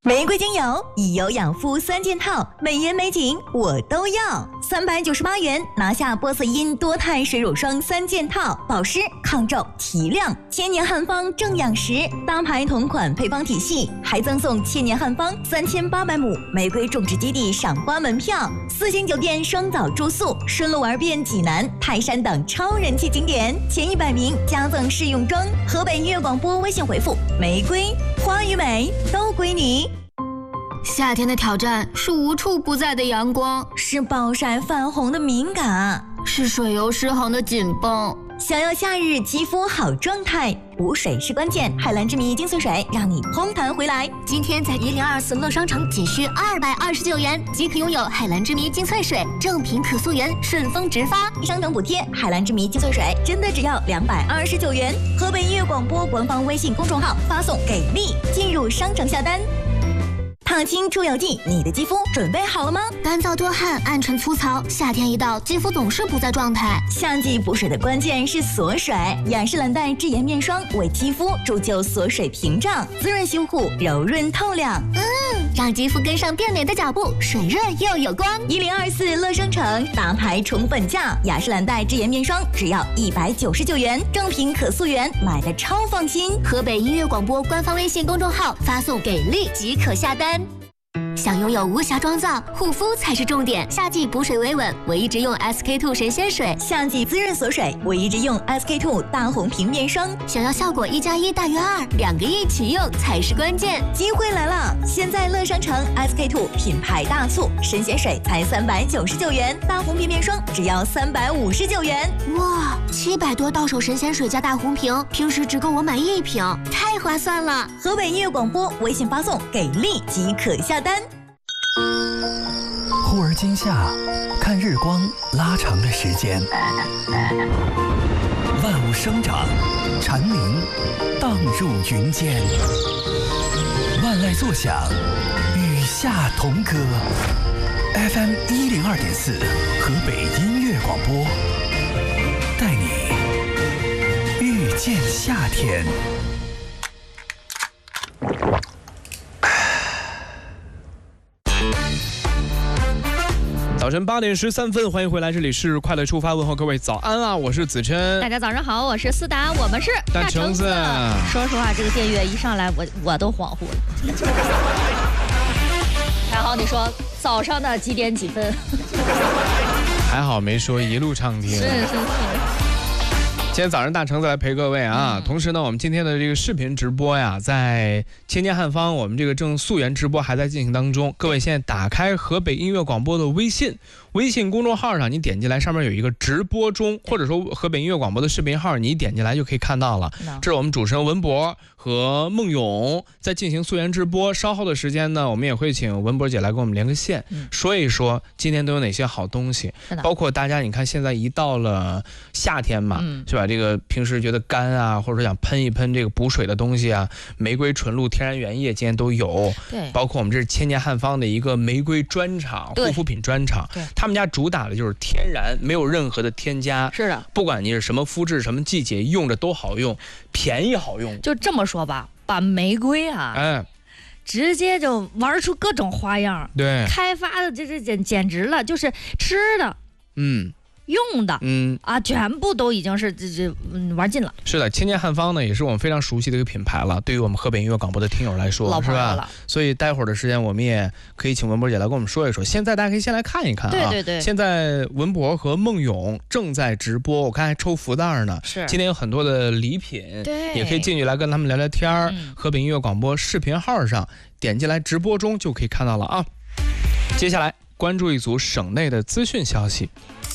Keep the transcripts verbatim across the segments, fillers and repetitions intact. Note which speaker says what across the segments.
Speaker 1: 玫瑰精油以油养肤三件套，美颜美景我都要。三百九十八元拿下波色因多肽水乳霜三件套，保湿、抗皱、提亮，千年汉方正养食，大牌同款配方体系，还赠送千年汉方三千八百亩玫瑰种植基地赏花门票，四星酒店双早住宿，顺路玩遍济南、泰山等超人气景点，前一百名加赠试用装。河北音乐广播微信回复玫瑰，花与美都归你。
Speaker 2: 夏天的挑战是无处不在的阳光，
Speaker 1: 是暴晒泛红的敏感，
Speaker 2: 是水油失衡的紧绷。
Speaker 1: 想要夏日肌肤好状态，补水是关键。海蓝之谜精粹水让你烘弹回来。
Speaker 3: 今天在一零二四乐商城仅需二百二十九元即可拥有海蓝之谜精粹水，正品可溯源，顺丰直发，
Speaker 1: 商城补贴。海蓝之谜精粹水真的只要两百二十九元。河北音乐广播官方微信公众号发送给力，进入商城下单。烫青出油剂，你的肌肤准备好了吗？
Speaker 3: 干燥多汗、暗沉粗糙，夏天一到，肌肤总是不在状态。
Speaker 1: 夏季补水的关键是锁水，雅诗兰黛智妍面霜为肌肤铸就锁水屏障，滋润修护，柔润透亮。
Speaker 3: 嗯，让肌肤跟上变美的脚步，水润又有光。
Speaker 1: 一零二四乐商城大牌宠粉价，雅诗兰黛智妍面霜只要一百九十九元，正品可溯源，买的超放心。
Speaker 3: 河北音乐广播官方微信公众号发送给力即可下单。想拥有无瑕妆造，护肤才是重点。夏季补水维稳，我一直用 S K two 神仙水；
Speaker 1: 夏季滋润锁水，我一直用 S K two 大红瓶面霜。
Speaker 3: 想要效果一加一大于二，两个一起用才是关键。
Speaker 1: 机会来了！现在乐商城 S K two 品牌大促，神仙水才三百九十九元，大红瓶面霜只要三百五十九元。
Speaker 3: 哇，七百多到手神仙水加大红瓶，平时只够我买一瓶，太划算了！
Speaker 1: 河北音乐广播微信发送给力即可下单。
Speaker 4: 忽而今夏，看日光拉长的时间，万物生长，蝉鸣荡入云间，万籁作响，与夏同歌。F M 一零二点四，河北音乐广播，带你遇见夏天。
Speaker 5: 早晨八点十三分，欢迎回来，这里是快乐出发，问候各位早安啊！我是子琛，
Speaker 6: 大家早上好，我是思达，我们是
Speaker 5: 大橙子。
Speaker 6: 说实话，这个电乐一上来，我我都恍惚了。还好你说早上的几点几分？
Speaker 5: 还好没说一路畅听。
Speaker 6: 是是是。
Speaker 5: 今天早上大橙子来陪各位啊、嗯、同时呢我们今天的这个视频直播呀，在千年汉方我们这个正溯源直播还在进行当中。各位现在打开河北音乐广播的微信微信公众号上，你点进来上面有一个直播中，或者说河北音乐广播的视频号，你点进来就可以看到了。这是我们主持人文博和孟勇在进行溯源直播，稍后的时间呢我们也会请文博姐来跟我们连个线、嗯、说一说今天都有哪些好东西，包括大家你看现在一到了夏天嘛、嗯、是吧，这个平时觉得干啊，或者说想喷一喷这个补水的东西啊，玫瑰纯露天然原液今天都有。
Speaker 6: 对，
Speaker 5: 包括我们这是千年汉方的一个玫瑰专场，护肤品专场。对，他们家主打的就是天然，没有任何的添加。
Speaker 6: 是的，
Speaker 5: 不管你是什么肤质、什么季节，用着都好用，便宜好用。
Speaker 6: 就这么说吧，把玫瑰啊，哎，直接就玩出各种花样。
Speaker 5: 对，
Speaker 6: 开发的这这简简直了，就是吃的，
Speaker 5: 嗯。
Speaker 6: 用的，
Speaker 5: 嗯
Speaker 6: 啊，全部都已经是这这嗯玩尽了。
Speaker 5: 是的，千年汉方呢，也是我们非常熟悉的一个品牌了。对于我们河北音乐广播的听友来说，是吧？所以待会儿的时间，我们也可以请文博姐来跟我们说一说。现在大家可以先来看一看啊，
Speaker 6: 对对对。
Speaker 5: 现在文博和孟勇正在直播，我看还抽福袋呢。
Speaker 6: 是。
Speaker 5: 今天有很多的礼品，
Speaker 6: 对，
Speaker 5: 也可以进去来跟他们聊聊天儿、嗯。河北音乐广播视频号上点进来直播中就可以看到了啊。接下来关注一组省内的资讯消息。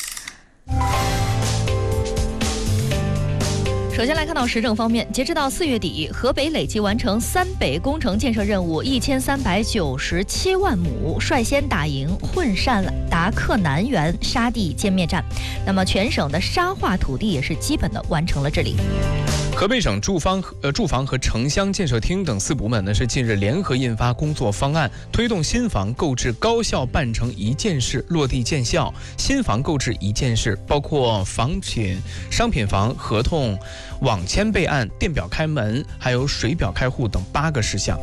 Speaker 6: 首先来看到时政方面，截止到四月底，河北累计完成三北工程建设任务一千三百九十七万亩，率先打赢混善达克南园沙地歼灭战。那么全省的沙化土地也是基本的完成了治理。
Speaker 5: 河北省住房呃住房和城乡建设厅等四部门呢是近日联合印发工作方案，推动新房购置高效办成一件事落地见效。新房购置一件事包括房品、商品房合同网签备案、电表开门，还有水表开户等八个事项。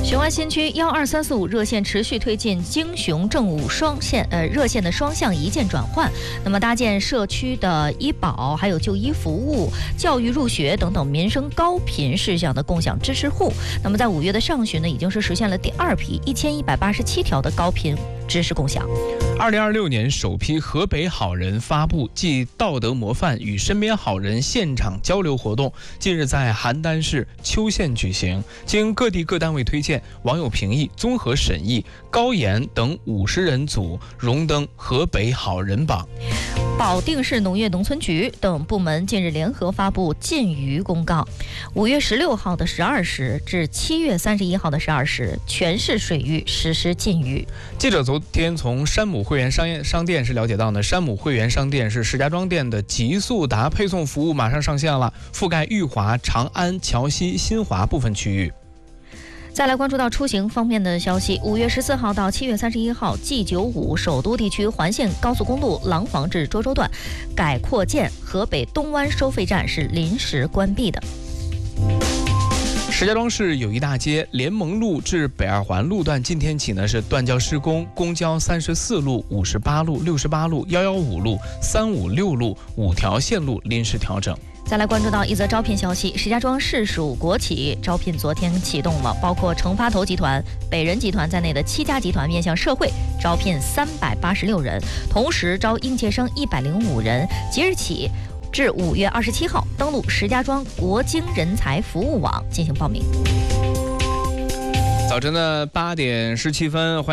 Speaker 6: 雄安新区幺二三四五热线持续推进京雄政务双线呃热线的双向一键转换，那么搭建社区的医保、还有就医服务、教育入学等等民生高频事项的共享支持户。那么在五月的上旬呢，已经是实现了第二批一千一百八十七条的高频知识共享。
Speaker 5: 二零二六年首批河北好人发布暨道德模范与身边好人现场交流活动，近日在邯郸市邱县举行。经各地各单位推荐，网友评议、综合审议，高研等五十人组荣登河北好人榜。
Speaker 6: 保定市农业农村局等部门近日联合发布禁渔公告，五月十六号的十二时至七月三十一号的十二时，全市水域实施禁渔。
Speaker 5: 记者昨天从山姆会员商业商店是了解到呢，山姆会员商店是石家庄店的极速达配送服务马上上线了，覆盖裕华、长安、桥西、新华部分区域。
Speaker 6: 再来关注到出行方面的消息，五月十四号到七月三十一号 G 九五首都地区环线高速公路廊坊至涿州段改扩建河北东湾收费站是临时关闭的。
Speaker 5: 石家庄市友谊大街联盟路至北二环路段今天起呢是断交施工，公交三十四路、五十八路、六十八路、一一五路、三五六路五条线路临时调整。
Speaker 6: 再来关注到一则招聘消息，石家庄市属国企招聘昨天启动了，包括成发投集团、北人集团在内的七家集团面向社会招聘三百八十六人，同时招应届生一百零五人，即日起至五月二十七号登录石家庄国经人才服务网进行报名。
Speaker 5: 早晨的八点十七分，欢迎